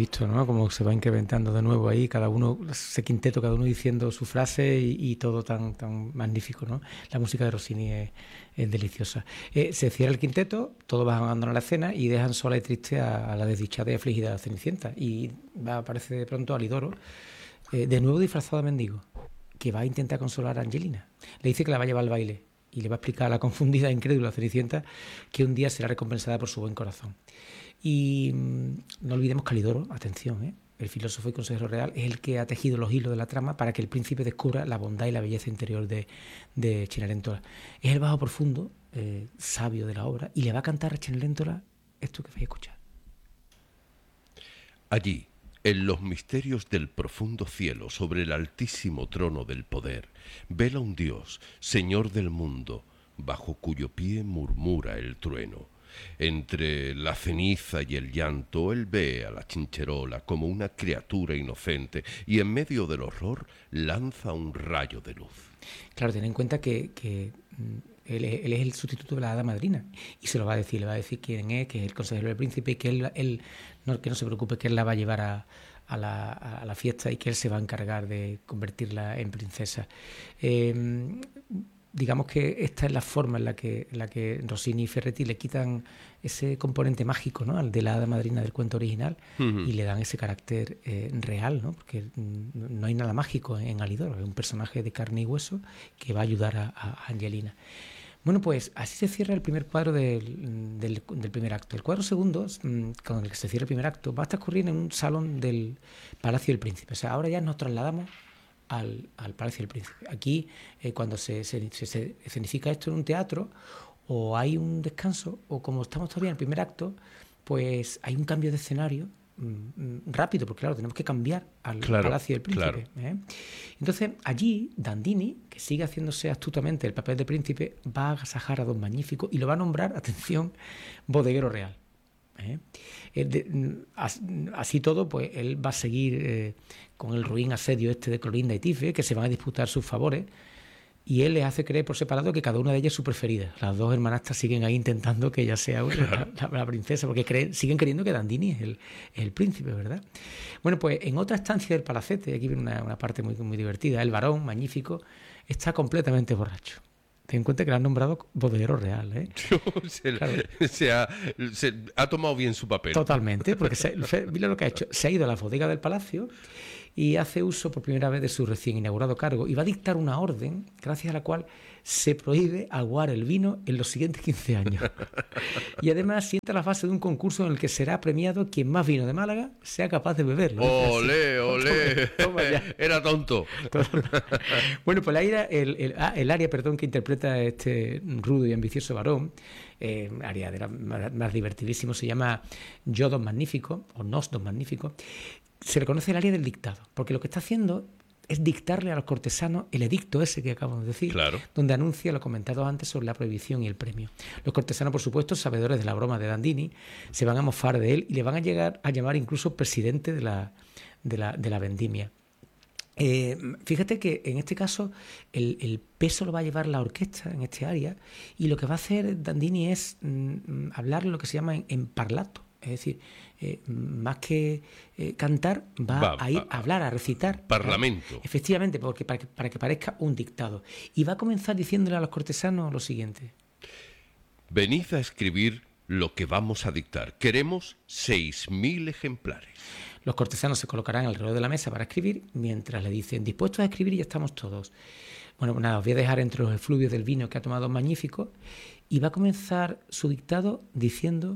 visto, ¿no? Cómo se va incrementando de nuevo ahí, cada uno, ese quinteto, cada uno diciendo su frase y todo tan magnífico, ¿no? La música de Rossini es deliciosa. Se cierra el quinteto, todos van abandonando la escena y dejan sola y triste a la desdichada y afligida Cenicienta. Y aparece de pronto Alidoro, de nuevo disfrazado de mendigo, que va a intentar consolar a Angelina. Le dice que la va a llevar al baile y le va a explicar a la confundida e incrédula Cenicienta que un día será recompensada por su buen corazón. Y no olvidemos que Alidoro, atención, el filósofo y consejero real, es el que ha tejido los hilos de la trama para que el príncipe descubra la bondad y la belleza interior de Cenerentola. Es el bajo profundo, sabio de la obra, y le va a cantar a Cenerentola esto que vais a escuchar. Allí, en los misterios del profundo cielo, sobre el altísimo trono del poder, vela un Dios, Señor del mundo, bajo cuyo pie murmura el trueno. Entre la ceniza y el llanto, él ve a la chincherola como una criatura inocente y en medio del horror lanza un rayo de luz. Claro, ten en cuenta que él es el sustituto de la hada madrina y se lo va a decir, le va a decir quién es, que es el consejero del príncipe y que él que no se preocupe, que él la va a llevar a la fiesta y que él se va a encargar de convertirla en princesa. Digamos que esta es la forma en la que Rossini y Ferretti le quitan ese componente mágico, ¿no?, al de la hada madrina del cuento original, y le dan ese carácter real, ¿no?, porque no hay nada mágico en Alidoro, es un personaje de carne y hueso que va a ayudar a Angelina. Bueno, pues así se cierra el primer cuadro del primer acto. El cuadro segundo, con el que se cierra el primer acto, va a transcurrir en un salón del Palacio del Príncipe. O sea, ahora ya nos trasladamos al Palacio del Príncipe. Aquí, cuando se escenifica esto en un teatro, o hay un descanso, o como estamos todavía en el primer acto, pues hay un cambio de escenario rápido, porque claro, tenemos que cambiar al Palacio del Príncipe. Claro. Entonces, allí, Dandini, que sigue haciéndose astutamente el papel de príncipe, va a agasajar a Don Magnífico y lo va a nombrar, atención, bodeguero real. Así todo, pues él va a seguir con el ruin asedio de Clorinda y Tife, que se van a disputar sus favores, y él les hace creer por separado que cada una de ellas es su preferida. Las dos hermanastras siguen ahí intentando que ella sea la princesa, porque siguen creyendo que Dandini es el príncipe, ¿verdad? Bueno, pues en otra estancia del palacete, aquí viene una parte muy, muy divertida, el varón magnífico está completamente borracho. Ten en cuenta que le han nombrado bodeguero real, ¿eh? Se ha tomado bien su papel. Totalmente, porque mira lo que ha hecho. Se ha ido a la bodega del palacio y hace uso por primera vez de su recién inaugurado cargo y va a dictar una orden gracias a la cual se prohíbe aguar el vino en los siguientes 15 años. Y además sienta la base de un concurso en el que será premiado quien más vino de Málaga sea capaz de beberlo. ¡Olé, olé! Toma era tonto. Bueno, pues el aria que interpreta este rudo y ambicioso varón, aria de más divertidísimo, se llama Yo Don Magnífico, o Nos Don Magnífico. Se le conoce el área del dictado, porque lo que está haciendo es dictarle a los cortesanos el edicto ese que acabamos de decir, donde anuncia lo comentado antes sobre la prohibición y el premio. Los cortesanos, por supuesto, sabedores de la broma de Dandini, se van a mofar de él y le van a llegar a llamar incluso presidente de la vendimia. Fíjate que en este caso el peso lo va a llevar la orquesta en este área, y lo que va a hacer Dandini es hablar lo que se llama en parlato. Es decir, más que cantar, va a ir a hablar, a recitar. Parlamento. Efectivamente, porque para que parezca un dictado. Y va a comenzar diciéndole a los cortesanos lo siguiente. Venid a escribir lo que vamos a dictar. Queremos 6.000 ejemplares. Los cortesanos se colocarán alrededor de la mesa para escribir, mientras le dicen, dispuestos a escribir, ya estamos todos. Bueno, nada, os voy a dejar entre los efluvios del vino que ha tomado Magnífico, y va a comenzar su dictado diciendo...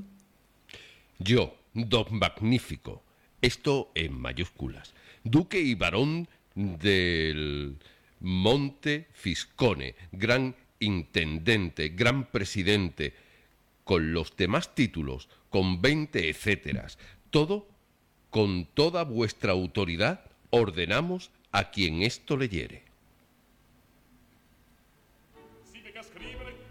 Yo, Don Magnífico, esto en mayúsculas, duque y barón del Monte Fiscone, gran intendente, gran presidente, con los demás títulos, con 20 etcéteras, todo, con toda vuestra autoridad, ordenamos a quien esto leyere. Si venga a scrivere